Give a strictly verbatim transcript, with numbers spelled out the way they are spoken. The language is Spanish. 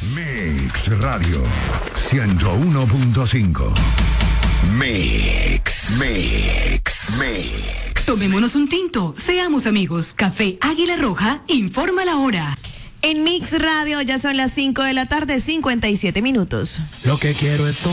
Mix Radio ciento uno punto cinco. Mix, Mix, Mix. Tomémonos un tinto, seamos amigos. Café Águila Roja informa la hora. En Mix Radio ya son las cinco de la tarde, cincuenta y siete minutos. Lo que quiero es todo.